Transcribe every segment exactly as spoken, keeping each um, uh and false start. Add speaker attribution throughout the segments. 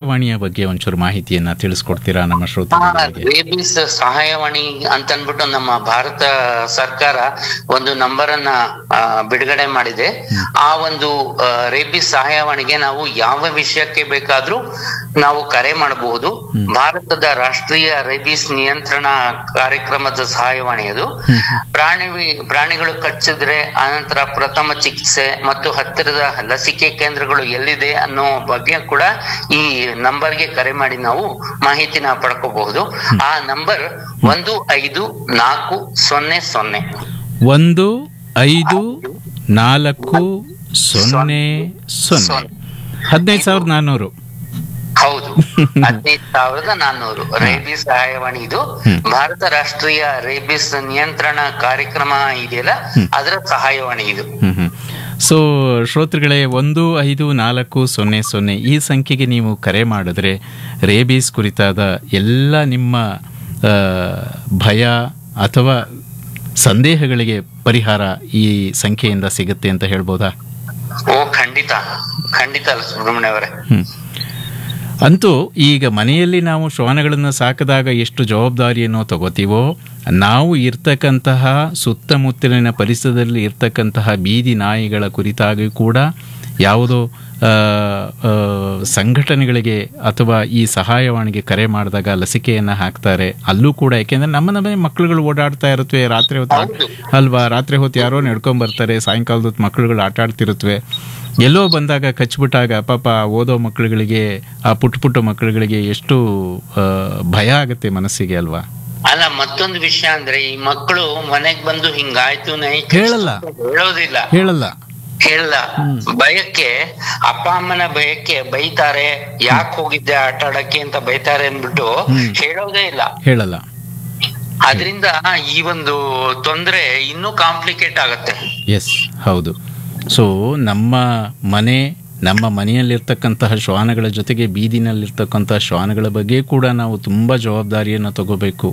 Speaker 1: ಸಹಾಯವಾಣಿಯ ಬಗ್ಗೆ ಒಂಚೂರು ಮಾಹಿತಿಯನ್ನ ತಿಳಿಸ್ಕೊಡ್ತೀರಾ ನಮ್ಮ ಶ್ರೋತೃಗಳಿಗೆ?
Speaker 2: ರೇಬಿಸ್ ಸಹಾಯವಾಣಿ ಅಂತ ಅನ್ಬಿಟ್ಟು ನಮ್ಮ ಭಾರತ ಸರ್ಕಾರ ಒಂದು ನಂಬರ್ ಅನ್ನ ಆ, ಬಿಡುಗಡೆ ಮಾಡಿದೆ. ಆ ಒಂದು ಆ, ರೇಬಿಸ್ ಸಹಾಯವಾಣಿಗೆ ನಾವು ಯಾವ ವಿಷಯಕ್ಕೆ ಬೇಕಾದ್ರೂ ನಾವು ಕರೆ ಮಾಡಬಹುದು. ಭಾರತದ ರಾಷ್ಟ್ರೀಯ ರೇಬಿಸ್ ನಿಯಂತ್ರಣ ಕಾರ್ಯಕ್ರಮದ ಸಹಾಯವಾಣಿ ಅದು. ಪ್ರಾಣಿ ಪ್ರಾಣಿಗಳು ಕಚ್ಚಿದ್ರೆ ಅನಂತರ ಪ್ರಥಮ ಚಿಕಿತ್ಸೆ ಮತ್ತು ಹತ್ತಿರದ ಲಸಿಕೆ ಕೇಂದ್ರಗಳು ಎಲ್ಲಿದೆ ಅನ್ನೋ ಬಗ್ಗೆ ಕೂಡ ಈ ನಂಬರ್ಗೆ ಕರೆ ಮಾಡಿ ನಾವು ಮಾಹಿತಿನ ಪಡ್ಕೋಬಹುದು. ಆ ನಂಬರ್ ಒಂದು ಐದು ನಾಲ್ಕು ಸೊನ್ನೆ ಸೊನ್ನೆ
Speaker 1: ಒಂದು ಐದು ನಾಲ್ಕು ಸೊನ್ನೆ ಸೊನ್ನೆ ಹದಿನೈದು ಸಾವಿರದ ನಾನ್ನೂರು.
Speaker 2: ಹೌದು, ಹದಿನೈದು ಸಾವಿರದ ನಾನ್ನೂರು ರೇಬಿಸ್ ಸಹಾಯವಾಣಿ. ಇದು ಭಾರತ ರಾಷ್ಟ್ರೀಯ ರೇಬಿಸ್ ನಿಯಂತ್ರಣ ಕಾರ್ಯಕ್ರಮ ಇದೆಯಲ್ಲ, ಅದರ ಸಹಾಯವಾಣಿ ಇದು.
Speaker 1: ಸೊ ಶ್ರೋತೃಗಳೇ, ಒಂದು ಐದು ನಾಲ್ಕು ಸೊನ್ನೆ ಸೊನ್ನೆ ಈ ಸಂಖ್ಯೆಗೆ ನೀವು ಕರೆ ಮಾಡಿದ್ರೆ ರೇಬೀಸ್ ಕುರಿತಾದ ಎಲ್ಲ ನಿಮ್ಮ ಆ, ಭಯ ಅಥವಾ ಸಂದೇಹಗಳಿಗೆ ಪರಿಹಾರ ಈ ಸಂಖ್ಯೆಯಿಂದ ಸಿಗುತ್ತೆ ಅಂತ ಹೇಳ್ಬೋದಾ?
Speaker 2: ಓ ಖಂಡಿತ ಖಂಡಿತ ಸುಬ್ರಹ್ಮಣ್ಯ ಅವರೇ.
Speaker 1: ಹ್ಮ್ ಅಂತೂ ಈಗ ಮನೆಯಲ್ಲಿ ನಾವು ಶ್ವಾನಗಳನ್ನು ಸಾಕಿದಾಗ ಎಷ್ಟು ಜವಾಬ್ದಾರಿಯನ್ನು ತಗೋತೀವೋ, ನಾವು ಇರ್ತಕ್ಕಂತಹ ಸುತ್ತಮುತ್ತಲಿನ ಪರಿಸರದಲ್ಲಿ ಇರ್ತಕ್ಕಂತಹ ಬೀದಿ ನಾಯಿಗಳ ಕುರಿತಾಗಿ ಕೂಡ ಯಾವುದೋ ಆ, ಆ, ಸಂಘಟನೆಗಳಿಗೆ ಅಥವಾ ಈ ಸಹಾಯವಾಣಿಗೆ ಕರೆ ಮಾಡಿದಾಗ ಲಸಿಕೆಯನ್ನು ಹಾಕ್ತಾರೆ. ಅಲ್ಲೂ ಕೂಡ ಯಾಕೆಂದರೆ ನಮ್ಮ ನಮ್ಮ ಮಕ್ಕಳುಗಳು ಓಡಾಡ್ತಾ ಇರುತ್ತವೆ ರಾತ್ರಿ ಹೊತ್ತು ಅಲ್ವಾ, ರಾತ್ರಿ ಹೊತ್ತು ಯಾರೋ ನಡ್ಕೊಂಬರ್ತಾರೆ, ಸಾಯಂಕಾಲದ ಹೊತ್ತು ಮಕ್ಕಳುಗಳು ಆಟ ಆಡ್ತಿರುತ್ತವೆ. ಎಲ್ಲೋ ಬಂದಾಗ ಕಚ್ಬಿಟ್ಟಾಗ ಪಾಪ ಓದೋ ಮಕ್ಕಳುಗಳಿಗೆ, ಆ ಪುಟ್ಟ ಪುಟ್ಟ ಮಕ್ಕಳುಗಳಿಗೆ ಎಷ್ಟು ಆ, ಭಯ ಆಗುತ್ತೆ ಮನಸ್ಸಿಗೆ ಅಲ್ವಾ?
Speaker 2: ಅಲ್ಲ, ಮತ್ತೊಂದು ವಿಷಯ ಅಂದ್ರೆ ಈ ಮಕ್ಕಳು ಮನೆಗ್ ಬಂದು ಹಿಂಗಾಯ್ತು ನೈ
Speaker 1: ಹೇಳಲ್ಲ
Speaker 2: ಹೇಳೋದಿಲ್ಲ
Speaker 1: ಹೇಳಲ್ಲ
Speaker 2: ಹೇಳಲ್ಲ ಭಯಕ್ಕೆ, ಅಪ್ಪ ಅಮ್ಮನ ಭಯಕ್ಕೆ ಬೈತಾರೆ. ಯಾಕೆ ಹೋಗಿದ್ದೆ ಆಟ ಆಡಕ್ಕೆ ಅಂತ ಬೈತಾರೆ ಅಂದ್ಬಿಟ್ಟು ಹೇಳೋದೇ ಇಲ್ಲ,
Speaker 1: ಹೇಳಲ್ಲ.
Speaker 2: ಅದರಿಂದ ಈ ಒಂದು ತೊಂದರೆ ಇನ್ನೂ ಕಾಂಪ್ಲಿಕೇಟ್ ಆಗತ್ತೆ.
Speaker 1: ಎಸ್, ಹೌದು. ಸೊ ನಮ್ಮ ಮನೆ, ನಮ್ಮ ಮನೆಯಲ್ಲಿರ್ತಕ್ಕಂತಹ ಶ್ವಾನಗಳ ಜೊತೆಗೆ ಬೀದಿನಲ್ಲಿರ್ತಕ್ಕಂತಹ ಶ್ವಾನಗಳ ಬಗ್ಗೆ ಕೂಡ ನಾವು ತುಂಬಾ ಜವಾಬ್ದಾರಿಯನ್ನು ತಗೋಬೇಕು.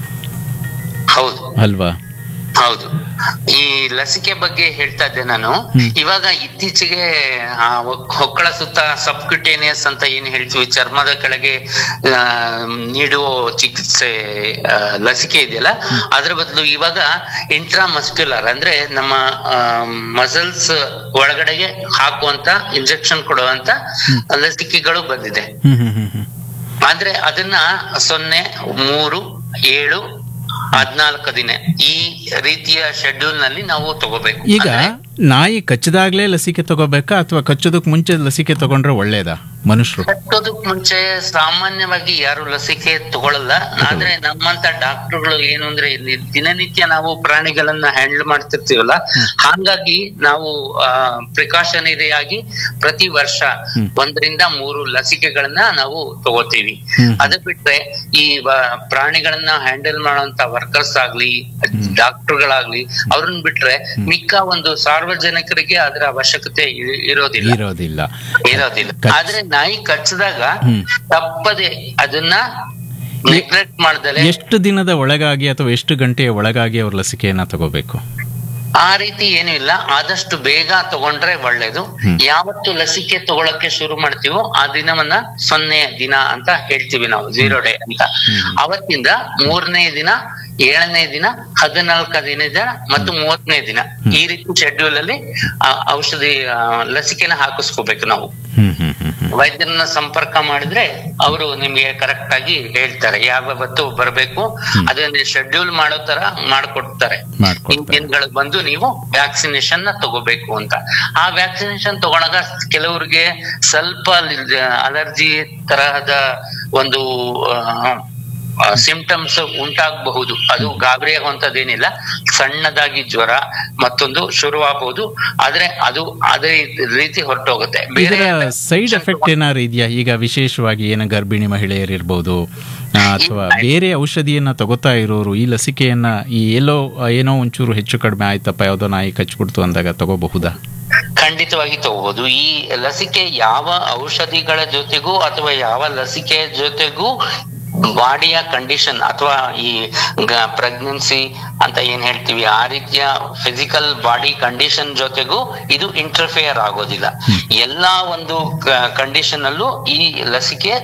Speaker 2: ಹೌದು
Speaker 1: ಅಲ್ವಾ?
Speaker 2: ಹೌದು. ಈ ಲಸಿಕೆ ಬಗ್ಗೆ ಹೇಳ್ತಾ ಇದ್ದೆ ನಾನು. ಇವಾಗ ಇತ್ತೀಚೆಗೆ ಆ ಹೊಕ್ಕಳ ಸುತ್ತ ಸಬ್ಕ್ಯುಟೇನಿಯಸ್ ಅಂತ ಏನ್ ಹೇಳ್ತೀವಿ, ಚರ್ಮದ ಕೆಳಗೆ ಆ, ನೀಡುವ ಚಿಕಿತ್ಸೆ ಆ, ಲಸಿಕೆ ಇದೆಯಲ್ಲ, ಅದ್ರ ಬದಲು ಇವಾಗ ಇಂಟ್ರಾಮಸ್ಕ್ಯುಲರ್ ಅಂದ್ರೆ ನಮ್ಮ ಮಸಲ್ಸ್ ಒಳಗಡೆಗೆ ಹಾಕುವಂತ ಇಂಜೆಕ್ಷನ್ ಕೊಡುವಂತ ಲಸಿಕೆಗಳು ಬಂದಿದೆ. ಆದ್ರೆ ಅದನ್ನ ಸೊನ್ನೆ ಮೂರು ಏಳು ಹದ್ನಾಲ್ಕು ದಿನ ಈ ರೀತಿಯ ಶೆಡ್ಯೂಲ್ ನಲ್ಲಿ ನಾವು ತಗೋಬೇಕು.
Speaker 1: ಈಗ ನಾಯಿ ಕಚ್ಚದಾಗ್ಲೇ ಲಸಿಕೆ ತಗೋಬೇಕಾ ಅಥವಾ ಕಚ್ಚೋದಕ್ ಮುಂಚೆ ಲಸಿಕೆ ತಗೊಂಡ್ರೆ ಒಳ್ಳೇದಾ? ಮನುಷ್ಯರು
Speaker 2: ಕಚ್ಚೋದಕ್ ಮುಂಚೆ ಸಾಮಾನ್ಯವಾಗಿ ಯಾರು ಲಸಿಕೆ ತಗೊಳ್ಳಲ್ಲ. ಆದ್ರೆ ನಮ್ಮಂತ ಡಾಕ್ಟರ್ಗಳು ಏನು ಅಂದ್ರೆ ಇಲ್ಲಿ ದಿನನಿತ್ಯ ನಾವು ಪ್ರಾಣಿಗಳನ್ನ ಹ್ಯಾಂಡಲ್ ಮಾಡ್ತಿರ್ತೀವಲ್ಲ, ಹಾಗಾಗಿ ನಾವು ಆ ಪ್ರಿಕಾಷನರಿಯಾಗಿ ಪ್ರತಿ ವರ್ಷ ಒಂದರಿಂದ ಮೂರು ಲಸಿಕೆಗಳನ್ನ ನಾವು ತಗೋತೀವಿ. ಅದ್ ಬಿಟ್ರೆ ಈ ಪ್ರಾಣಿಗಳನ್ನ ಹ್ಯಾಂಡಲ್ ಮಾಡುವಂತ ವರ್ಕರ್ಸ್ ಆಗ್ಲಿ, ಡಾಕ್ಟರ್ಗಳಾಗ್ಲಿ, ಅವ್ರನ್ನ ಬಿಟ್ರೆ ಮಿಕ್ಕ ಒಂದು ಸಾರ್ವಜನಿಕರಿಗೆ ಅದರ ಅವಶ್ಯಕತೆ ಇರೋದಿಲ್ಲ
Speaker 1: ಇರೋದಿಲ್ಲ
Speaker 2: ಇರೋದಿಲ್ಲ ಆದ್ರೆ ನಾಯಿ ಕಚ್ಚಿದಾಗ ತಪ್ಪದೆ ಅದನ್ನ ನೆಗ್ಲೆಕ್ಟ್ ಮಾಡ್ದಲೆ
Speaker 1: ಎಷ್ಟು ದಿನದ ಒಳಗಾಗಿ ಅಥವಾ ಎಷ್ಟು ಗಂಟೆಯ ಒಳಗಾಗಿ ಅವ್ರ ಲಸಿಕೆಯನ್ನ ತಗೋಬೇಕು?
Speaker 2: ಆ ರೀತಿ ಏನು ಇಲ್ಲ, ಆದಷ್ಟು ಬೇಗ ತಗೊಂಡ್ರೆ ಒಳ್ಳೇದು. ಯಾವತ್ತು ಲಸಿಕೆ ತಗೊಳಕ್ಕೆ ಶುರು ಮಾಡ್ತೀವೋ ಆ ದಿನವನ್ನ ಸೊನ್ನೆ ದಿನ ಅಂತ ಹೇಳ್ತೀವಿ ನಾವು, ಝೀರೋ ಡೇ ಅಂತ. ಅವತ್ತಿಂದ ಮೂರನೇ ದಿನ, ಏಳನೇ ದಿನ, ಹದಿನಾಲ್ಕ ದಿನ ಮತ್ತು ಮೂವತ್ತನೇ ದಿನ ಈ ರೀತಿ ಶೆಡ್ಯೂಲ್ ಅಲ್ಲಿ ಔಷಧಿ ಲಸಿಕೆನ ಹಾಕಿಸ್ಕೋಬೇಕು ನಾವು. ವೈದ್ಯರನ್ನ ಸಂಪರ್ಕ ಮಾಡಿದ್ರೆ ಅವರು ನಿಮ್ಗೆ ಕರೆಕ್ಟ್ ಆಗಿ ಹೇಳ್ತಾರೆ ಯಾವತ್ತು ಬರಬೇಕು, ಅದನ್ನ ಶೆಡ್ಯೂಲ್ ಮಾಡೋ ತರ ಮಾಡ್ಕೊಡ್ತಾರೆ. ಈ ದಿನಗಳಿಗೆ ಬಂದು ನೀವು ವ್ಯಾಕ್ಸಿನೇಷನ್ ನ ತಗೋಬೇಕು ಅಂತ. ಆ ವ್ಯಾಕ್ಸಿನೇಷನ್ ತಗೊಳಗ ಕೆಲವ್ರಿಗೆ ಸ್ವಲ್ಪ ಅಲರ್ಜಿ ತರಹದ ಒಂದು ಸಿಂಪ್ಟಮ್ಸ್ ಉಂಟಾಗಬಹುದು. ಅದು ಗಾಬರಿ ಆಗುವಂತದ್ದೇನಿಲ್ಲ, ಸಣ್ಣದಾಗಿ ಜ್ವರ ಮತ್ತೊಂದು ಶುರುವಾಗಬಹುದು, ಆದ್ರೆ ಅದು ಅದೇ ರೀತಿ ಹೊರಟೋಗುತ್ತೆ. ಬೇರೆ
Speaker 1: ಸೈಡ್ ಎಫೆಕ್ಟ್ ಏನಾದ್ರು ಇದೆಯಾ? ಈಗ ವಿಶೇಷವಾಗಿ ಏನೋ ಗರ್ಭಿಣಿ ಮಹಿಳೆಯರಿರ್ಬೋದು ಅಥವಾ ಬೇರೆ ಔಷಧಿಯನ್ನ ತಗೋತಾ ಇರೋರು ಈ ಲಸಿಕೆಯನ್ನ ಈ ಎಲ್ಲೋ ಏನೋ ಒಂಚೂರು ಹೆಚ್ಚು ಕಡಿಮೆ ಆಯ್ತಪ್ಪ, ಯಾವ್ದೋ ನಾಯಿ ಕಚ್ಬಿಡ್ತು ಅಂದಾಗ ತಗೋಬಹುದಾ?
Speaker 2: ಖಂಡಿತವಾಗಿ ತಗೋಬಹುದು. ಈ ಲಸಿಕೆ ಯಾವ ಔಷಧಿಗಳ ಜೊತೆಗೂ ಅಥವಾ ಯಾವ ಲಸಿಕೆಯ ಜೊತೆಗೂ ಬಾಡಿಯ ಕಂಡೀಷನ್ ಅಥವಾ ಈ ಪ್ರೆಗ್ನೆನ್ಸಿ ಅಂತ ಏನ್ ಹೇಳ್ತೀವಿ ಆ ರೀತಿಯ ಫಿಸಿಕಲ್ ಬಾಡಿ ಕಂಡೀಷನ್ ಜೊತೆಗೂ ಇದು ಇಂಟರ್ಫಿಯರ್ ಆಗೋದಿಲ್ಲ. ಎಲ್ಲಾ ಒಂದು ಕಂಡೀಷನ್ ಅಲ್ಲೂ ಈ ಲಸಿಕೆ